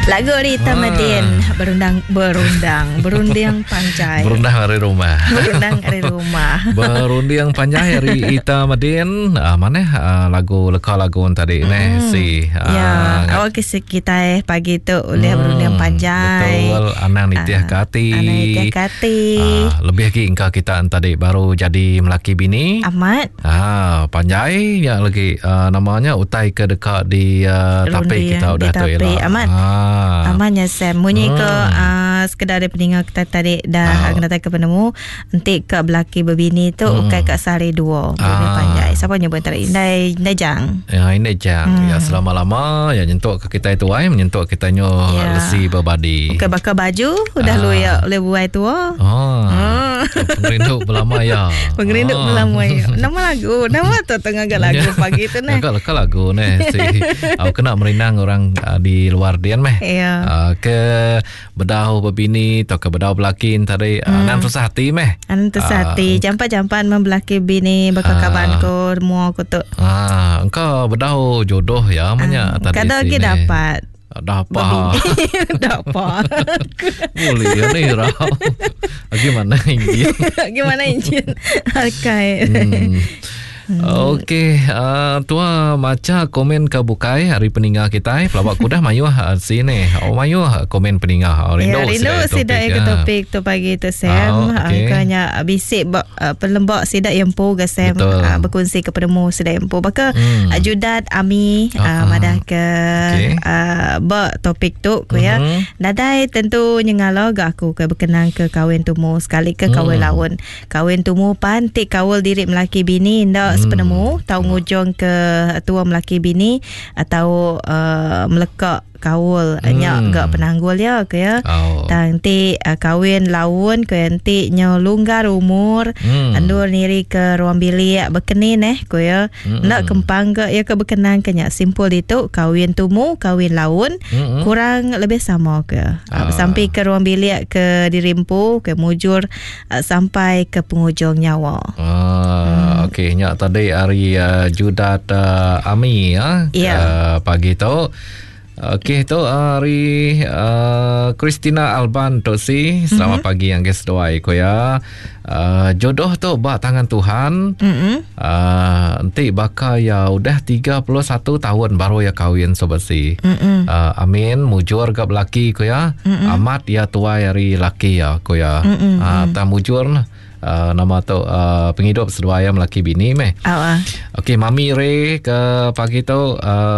Lagu Rita Madin berundang panjai. Berundang hari rumah. Berundang panjai hari Rita Madin. Mana lagu lagu tadi si. Ya, awak kita pagi tu oleh berundang panjai. Betul, Anang Nitiah Kati. Lebih lagi engkau kita tadi baru jadi melaki bini. Amat. Panjai yang lagi namanya utai ke dekat di tapi kita udah tu ialah. Amat. Amanya Sam munyi ke sekedar ada peninggal kita tadi dah kena ke penemu nanti ke belaki berbini tu ukai kat sari dua lebih panjai siapa nyebut tadi indai jang ya selama-lama ya nyentuk ke kita itu menyentuk kita nyo lesi berbadi ukai bakal baju udah lu ya oleh buai tu pengerinduk belama ya nama tu tengah lagu pagi tu ni agak lagu ni aku kena merinang orang di luar dian meh ke bedahu berbini atau ke bedahu belakin tadi nan susah hati meh hati jampan membelaki bini bakal kaban ko mua ko tu engkau bedahu jodoh ya namanya tadi kadang kita dapat dapat boleh ya ni rau gimana injin okay. Okey, tua maca komen ke bukai hari peninggal kita pelawak kuda mayu sini. Mayu komen peninggal. Rindu sidak ke topik tu pagi tu Sam. Angkanya bisik pelembak sidak empu ke Sam berkongsi kepada mu sidak empu. Baka Judat Ami madah ke topik tu ku ya. Nadai tentu nyengalo gak aku ke berkenang ke kahwin tumu sekali ke kahwin lawan. Kahwin tumu pantik kawal diri melaki bini ndak sepenemu tahu ngujung ke tua melaki bini atau melekak kawul nyak gak penanggul ya ke ya nanti kahwin lawan ke nanti nyo longgar umur andur niri ke ruang bilik berkenin ke ya nak kempang ke ya ke berkenan ke nyak simpul itu kahwin tumu kahwin lawan kurang lebih sama ke sampai ke ruang bilik ke dirimpu ke mujur sampai ke penghujung nyawa. Okey nyak tadi hari Judat Ami pagi tu. Okey tu hari Christina Alban tu si selamat pagi yang guys doai ko ya. Jodoh tu bah tangan Tuhan. Nanti bakal ya udah 31 tahun baru ya kahwin sobat si. Amin mujur gak laki ko ya. Amat ya tua hari laki ya ko ya. Ta mujur nama tu penghidup seduaya melaki bini meh. Okey Mami Ray ke pagi tu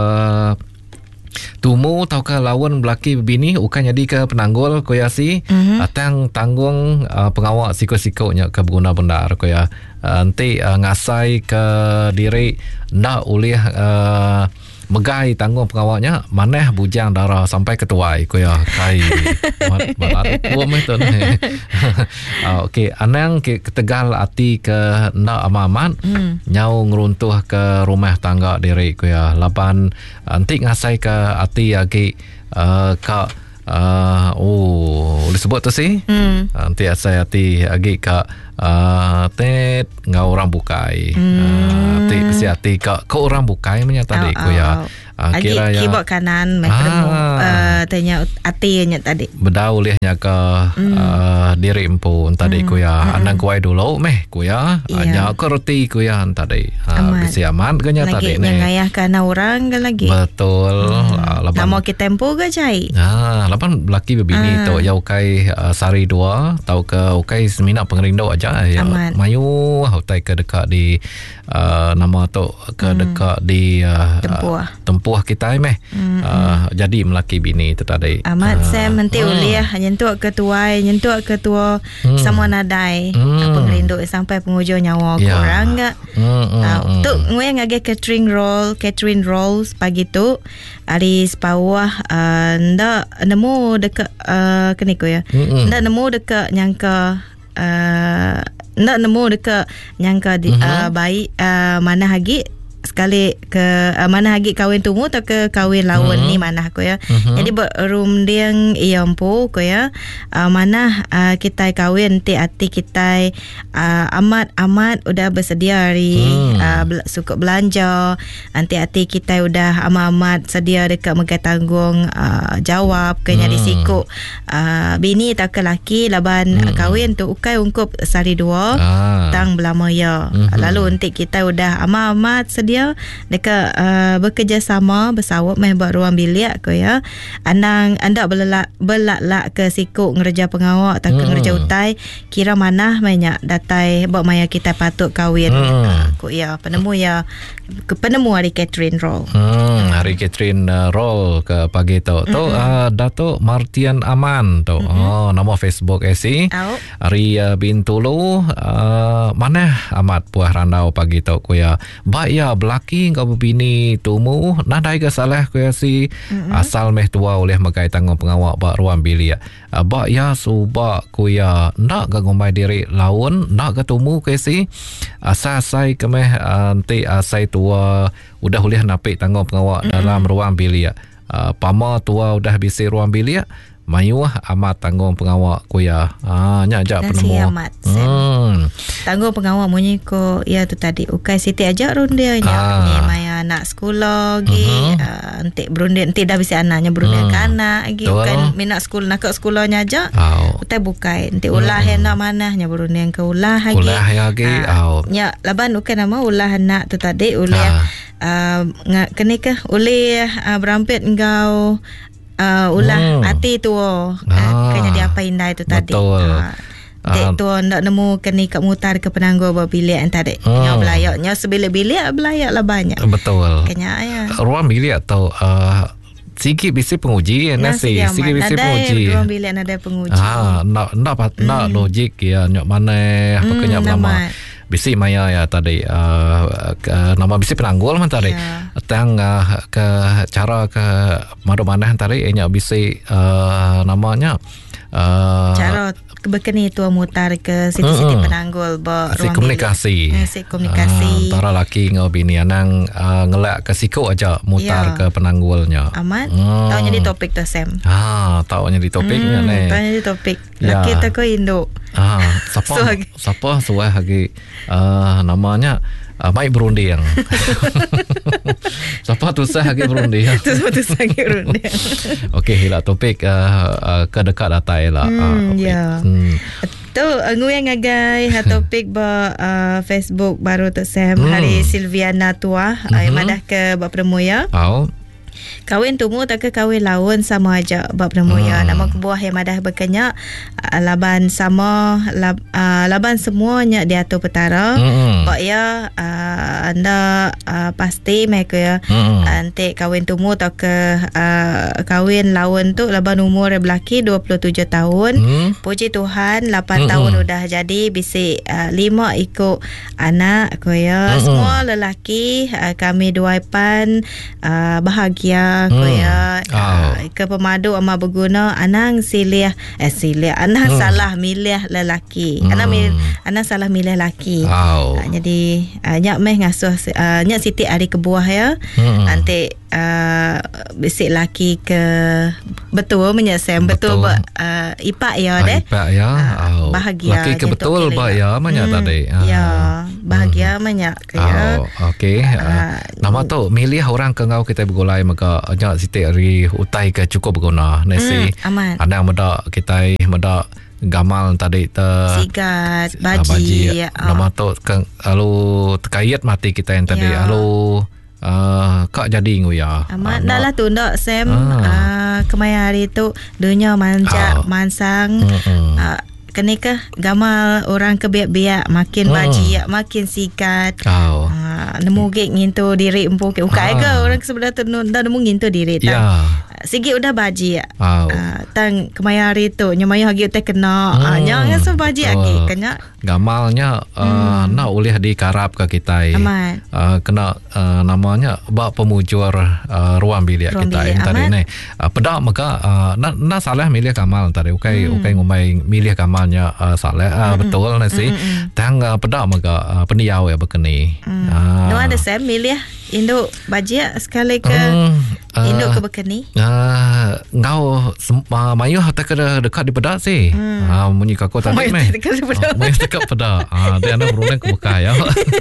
tumu tau ke lawan belaki bini ukan jadi ke penanggul koyasi tanggung pengawal siko-sikonya ke berguna benar koya nanti ngasai ke diri ndak oleh megai tanggung pengawalnya maneh bujang darah sampai ketuai koya kai barat tua meh tu okey anang ke tegal ati ke ndak amaman nyau ngeruntuh ke rumah tangga diri koya lapan nanti ngasai ke ati agi ka disebut tu si nanti saya hati agi ka tet ngau orang bukai si hati ka orang bukai menyata tadi ko ya kira ya kibok kanan tanya atinya tadi bedau lehnya ke diri empu tadi ko ya anang kuai dulu meh ko ya nya ko roti ko ya tadi si aman ke nya tadi ni ngayah kana orang ke lagi betul nama kita tempo ke cai lapan laki berbini tu ya ukai sari dua tau ke ukai semina pengerindu aja ya mayu hutai ke dekat di nama tu ke dekat di tempuh kita meh jadi melaki bini tu tadi amat Sam nanti uliah nyentuk ketua sama nadai pengerindu sampai penghujung nyawa kurang enggak tu ngwe ngage catering rolls pagi tu hari sepawah ndak nemu dekat keniko ya ndak nemu dekat nyangka ndak nemu dekat nyangka baik mana lagi sekali ke mana hagi kahwin tumu atau ke kahwin lawan ni mana ko ya. Jadi berundiang iampu ko ya. Mana kita kahwin ti ati kita amat udah bersedia hari suka belanja. Nanti ati kita udah amat sedia dekat megai tanggung jawab kena risiko bini tak ke laki laban kahwin tu ukai ungkup sari dua tang belama ya. Lalu nanti kita udah amat sedia dekat bekerjasama bersawap meh buat ruang bilik ko ya. Anda belak ke siku ngerja pengawak tak ke ngerja utai kira mana banyak datai buat maya kita patut kahwin ko ya penemu ya penemu hari Catherine Roll. Hari Catherine Roll ke pagi tu. Dato' Martian Aman tu. Nama Facebook si. Hari Bintulu mana amat puah randau pagi tu ko ya. Ba ya belaki kau bini tumu nadai ke salah ko ya si asal meh tua oleh makai tanggung pengawak ba ruang bilik. Ba ya suba ko ya nak ke ngomai diri lawan nak ke tumu ke si asai ke meh anti asai tua udah boleh napik tanggung pengawak dalam ruang bilik. Pama tua udah bisi ruang bilik mayuah amat tanggung pengawak ko ya. Nyajak penemu. Tanggung pengawak munyi ko ya tu tadi ukai siti ajak rundia nya ni maya anak sekolah gi nanti berundia nanti dah bisi anaknya berundia ke anak gi ukai minat sekolah nak ke sekolahnya aja utai bukai nanti ulah nak mana nya berundia ke ulah lagi nya laban ukai nama ulah anak tu tadi ulah kena ke oleh berampit engkau ulah hati tu kena diapain dah itu tadi. Dek tu nak nemu kena kat mutar ke penangguh bilik tadi. Nya belayaknya sebilik-bilik belayak lah banyak. Betul. Kena ya. Ruang bilik atau sikit bisi penguji nasi sikit bisi penguji. Ruang bilik ada penguji. Nak logik ya nyok mana apa kenyak lama. Bisi maya ya tadi nama bisi penanggul man tadi tang ke cara ke madu mana tadi nya bisi namanya cara berkeni tu mutar ke siti-siti penanggul si komunikasi antara laki ngau bini anang ngelak ke siku aja mutar ke penanggulnya amat tahu jadi topik tu Sam tahu jadi topiknya ni tahu jadi topik laki tak ko Indo siapa suai lagi namanya mai berunding. Siapa tu sah lagi berunding. Okey, hilang topik ke dekat data lah. Ya. Tu nguyang agai topik ba Facebook baru tu Sam hari Silviana tua madah ke ba permoya. Kahwin tumu tak ke kahwin lawan sama aja bab permoya nama kebuah yang madah berkenyak laban sama laban semuanya diatur petara bak ya anda pasti mereka ya nanti kahwin tumu tak ke kahwin lawan tu laban umur belaki 27 tahun puji Tuhan 8 tahun udah jadi bisi 5 ikut anak ko ya semua lelaki kami duaipan bahagia ko ya ke pemadu ama berguna anang silih anang salah milih lelaki anang salah milih lelaki jadi nyak meh ngasuh nyak siti hari kebuah ya nanti bisik laki ke betul menyesem betul ipak ya deh bahagia laki ke betul ba ya manya tadi ya bahagia manya ya okey nama tu milih orang ke ngau kita bergolai maka nya siti hari utai ke cukup berguna nasi ada meda kita meda gamal tadi sigat baji nama tu lalu terkait mati kita yang tadi lalu kak jadi nguya amat dah lah tu ndak Sam kemaya hari tu dunia mansang kena ke gamal orang ke biak-biak makin baji makin sikat nemu gig ngintu diri empu ke ukai ke orang sebelah tu dah nemu ngintu diri sikit udah baji tang kemaya hari tu nyamaya hagi teh kena nya so baji lagi kena gamalnya nak boleh dikarap ke kita kena namanya bak pemujur ruang bilik kita yang tadi ni pedak maka nak salah milih gamal tadi ukai ngumai milih gamalnya salah betul nasi tang pedak maka peniau ya berkeni no ada Sam milih induk bajia sekali ke induk ke bekeni. Ngau mayuh tak kena dekat di pedak sih. Munyi kakak tadi meh. Mayuh dekat pedak. Dia ada berulang ke bekah ya.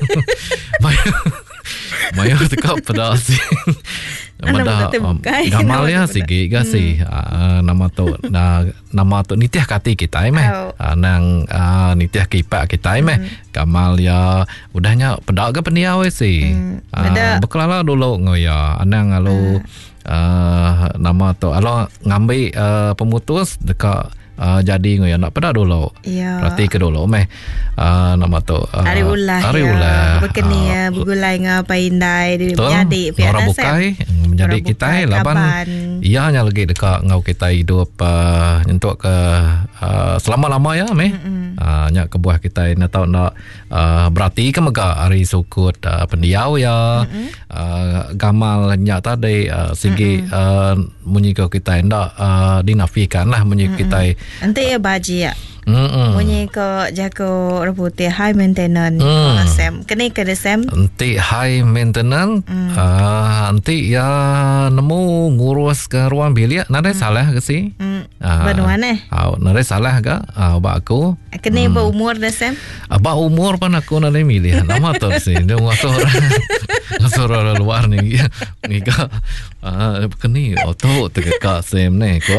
Mayuh dekat pedak sih. Mada gamal ya sigi gasi nama tu nitiah kati kita meh nang nitiah kipak kita meh gamal ya udahnya pedak ke peniawe sih bekelala dulu ngoya anang alu nama tu alo ngambil pemutus dekat jadi ngoya nak pada dulu. Berarti ke dulu meh nama tu hari ulah bekeni ya begulai ngapa indai jadi orang bukai menjadi kita laban ia hanya lagi dekat ngau kita hidup untuk ke selama-lama ya meh nya ke buah kita nak tahu nak berarti ke mega hari sukut pendiau ya gamal nya tadi segi munyi ke kita ndak dinafikan lah munyi kita nanti ya baji ya munyi ko jako reputi high maintenance sem kene ke sem nanti high maintenance nanti ya nemu ngurus ke ruang bilik nade salah ke si benuane nade salah ke ba aku kene ba umur de sem ba umur pan aku nade milih nama tu si dia orang luar ni ka kene auto tegak sem ne ko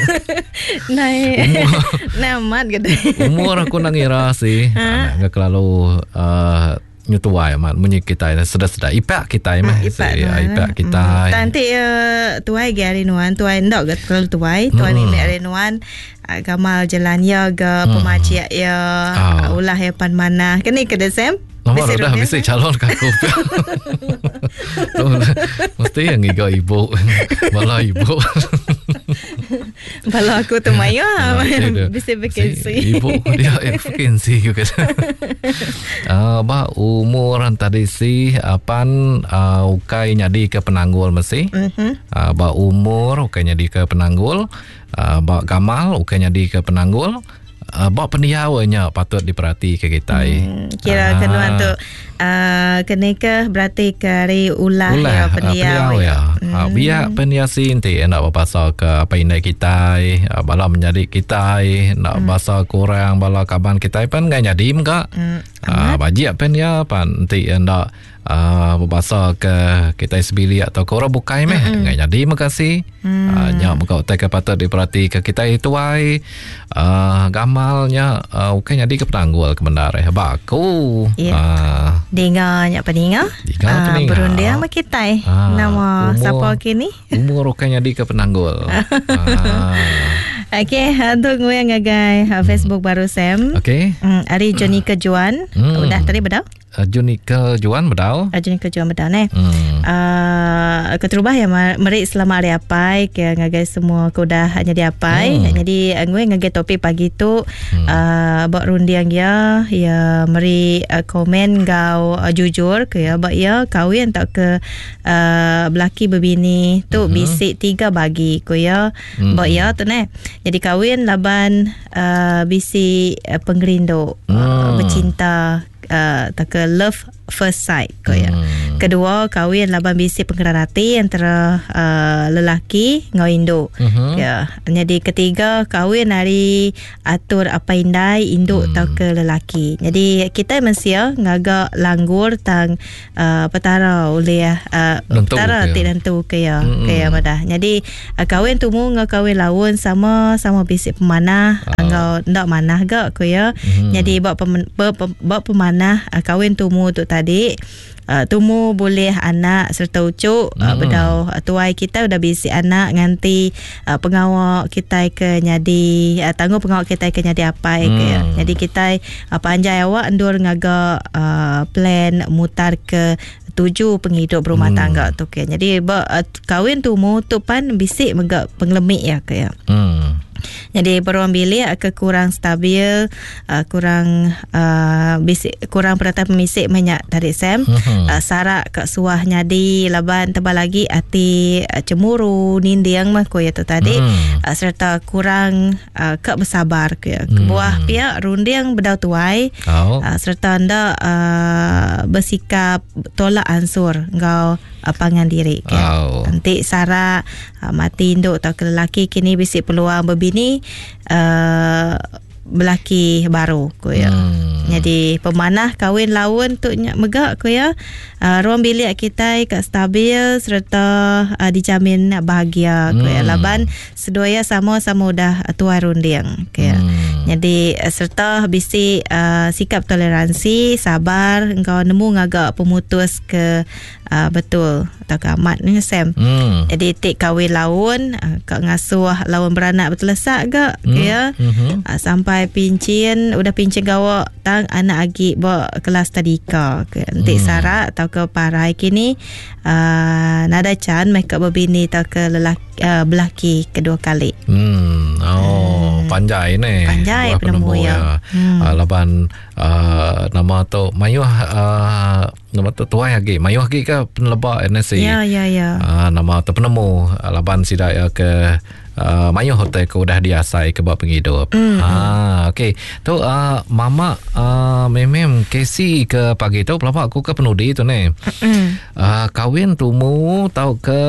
nai namat gede umur aku nangira sih enggak terlalu nyutuai mat munyi kita sedar-sedar ipak kita mah ipak kita nanti tuai gari nuan tuai ndak terlalu tuai ni gari nuan gamal jalan ya ga pemaci ya ulah ya pan mana kini ke desem nomor dah mesti calon kaku mesti yang iga ibu malah ibu malah aku tu mayo bisa vacancy ibu dia vacancy juga ba umur tadi si apan ukai nyadi ke penanggul mesti ba umur ukai nyadi ke penanggul ba gamal ukai nyadi ke penanggul bawa pendiawanya patut diperhati ke kita. Kira kedua tu keneka berarti kari ulah ya pendiaw ya. Biar pendiasi nanti nak berpasal ke apa indai kita, bala menjadi kita, nak pasal kurang bala kaban kita pun nggak jadi enggak. Bagi apa dia pan nanti nak berbahasa ke kita sebili atau ke orang bukai meh nggak jadi makasih nya muka utai ke patut diperhati ke kita itu ai gamalnya bukan jadi ke penanggul ke bendar baku dengarnya peninga berundia sama kita nama siapa kini umur bukan jadi ke penanggul. Okay, tunggu yang ngagai Facebook baru Sam. Okay. Hari Jonika Juan. Udah tadi bedau? Jonika Juan bedau. Jonika Juan bedau ne. Keterubah ya mari selama hari apai ke ngagai semua ke udah hanya di apai. Jadi gue ngagai topik pagi tu buat rundiang ya mari komen gau jujur ke ya buat ya kawin tak ke belaki berbini tu bisik 3 bagi ko ya buat ya tu ne. Jadi kawin laban bisi pengerindo bercinta tak ke love first sight ko ya. Kedua kawin laban bisi pengkerarati antara lelaki ngau induk ya. Jadi ketiga kawin hari atur apa indai induk tak ke lelaki. Jadi kita mesti ngagak langgur tang petara oleh petara tentu ke ya madah. Jadi kawin tumu ngau kawin lawan sama bisi pemanah ngau ndak manah gak ko ya. Jadi buat pemanah kawin tumu tu tadi tumu boleh anak serta ucuk bedau tuai kita udah bisi anak nganti pengawal kita ke nyadi tangguh pengawal kita ke nyadi apa ke jadi kita panjai awak endur ngaga plan mutar ke 7 penghidup berumah tangga tu ke. Jadi kawin tumu tu pan bisik megak penglemik ya ke ya. Jadi beruang bilik kurang stabil, kurang kurang perata pemisik minyak dari Sam. Sarak kat suah nyadi laban tebal lagi ati cemburu nindiang mah ko ya tu tadi. Serta kurang kek bersabar ke buah pihak rundiang bedau tuai. Serta anda bersikap tolak ansur ngau pangan diri nanti Sarah mati induk atau lelaki kini bisik peluang berbini belaki baru ko ya. Jadi pemanah kahwin lawan tu megak ko ya. Ruang bilik kita kat stabil serta dijamin bahagia ko ya. Laban sedoya sama-sama dah tuai rundiang ko ya. Jadi serta bisik sikap toleransi, sabar, engkau nemu ngagak pemutus ke betul atau ke amat ni Sam. Jadi tik kahwin lawan kak ngasuh lawan beranak betul lesak gak ya. Sampai pincin udah pincin gawak tang anak agi bawa kelas tadika ke nanti sarak atau ke parai kini nada can mereka berbini atau ke lelaki belaki kedua kali. Panjai ni. Panjai penemu ya. Laban nama tu mayuh nama tu tuai lagi. Mayuh lagi ke penelebak NSC. Ya. Nama tu penemu laban sidak ke mayuh hotel ke udah diasai ke bab penghidup. Okey. Tu mama memang kesi ke pagi tu pelapa aku ke penudi tu ni. Kahwin tumu tau ke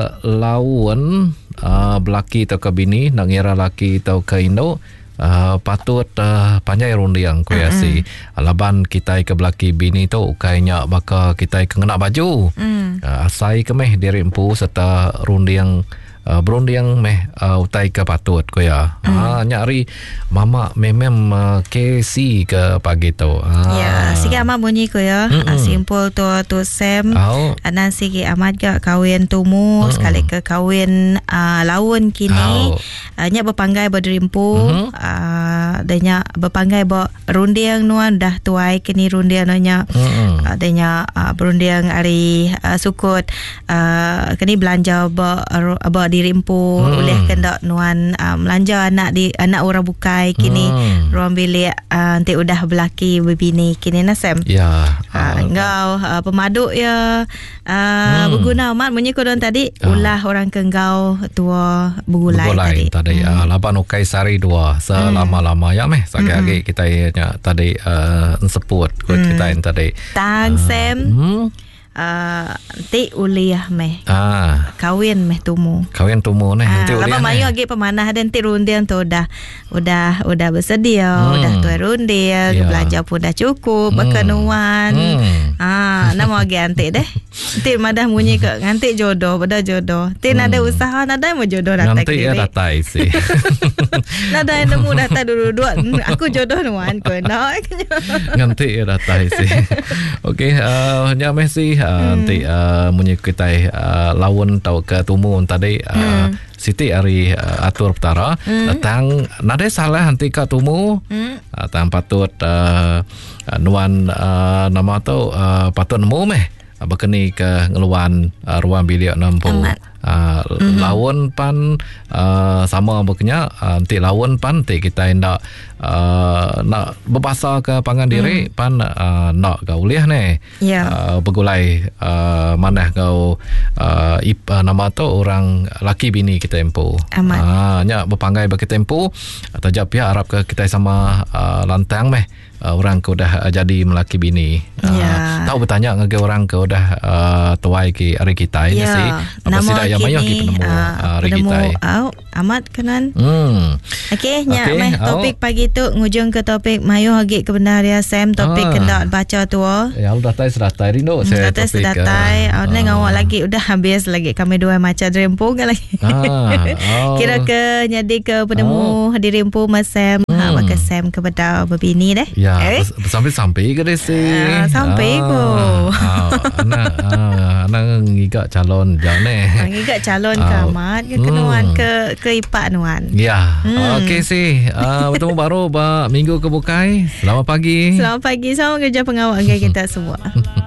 lawan belaki atau ke bini nak ngira laki atau ke Indo patut panjai rundiang ku yasi. Laban kita ke belaki bini tu kayaknya maka kita ke ngena baju. Asai ke meh diri empu serta rundiang berundiang meh utai ke patut ko ya. Nyari mama memang kesi ke pagi tu. Ya, sikit amat bunyi ko ya. Simpul tu Sam. Anan sikit amat gak kahwin tumu sekali ke kahwin lawan kini. Nya berpanggai berderimpu. Danya berpanggai berundiang nuan dah tuai kini rundiang nya. Danya berundiang hari sukut kini belanja dirimpu oleh kendak nuan belanja anak orang bukai kini ruang bilik nanti udah belaki berbini kini Sam. Ya. Engkau pemaduk ya berguna amat bunyi kodon tadi ulah orang ke engkau tua bergulai tadi. Laban ukai sari dua selama-lama ya meh sakit kita tadi sebut kita tadi tang Sam. Nanti uliah meh kahwin meh tumu ni nanti uliah lama mayu lagi pemanah dan nanti rundiang tu udah bersedia udah tuai rundiang belanja pun dah cukup berkenuan nama lagi nanti deh nanti madah bunyi ke nanti jodoh pada jodoh nanti nada usaha nada mau jodoh datang nanti ya datai sih nada yang nemu datang dua aku jodoh nuan ko nanti ya datai sih. Okey nyameh sih nanti munyi kita lawan tau ke tumu tadi Siti hari atur petara tang nada salah nanti ke tumu tang patut nuan nama tu patut nemu meh berkeni ke ngeluan ruang bilik nampu lawan pan sama berkenya nanti lawan pan nanti kita hendak nak berbahasa ke pangan diri pan nak kau liah ni bergulai mana kau nama tu orang laki bini kita empu nya berpanggai bagi tempu atau jap ya Arab ke kita sama lantang meh orang ke dah jadi melaki bini. Tahu bertanya ngage orang ke dah tuai ki hari kita ini sih. Apa sida yang mayo ki penemu hari kita. Amat kanan. Okey, nya meh topik pagi tu ngujung ke topik mayo hagi kebenaran Sam topik kendak baca tua. Ya udah sedatai rindo saya topik. Sedatai. Awak ngawak lagi udah habis lagi kami dua macam rempung lagi. Kira ke nyadi ke penemu dirimpu Mas Sam. Maka Sam kepada berbini deh. Ya, sampai ke desi. Sampai ko. Anak ngigak calon jane. Ngigak calon kamat ke kenuan ke ipak nuan. Ya. Okey sih. Bertemu baru minggu kebukai. Selamat pagi. Selamat pagi. Selamat kerja pengawal kita semua.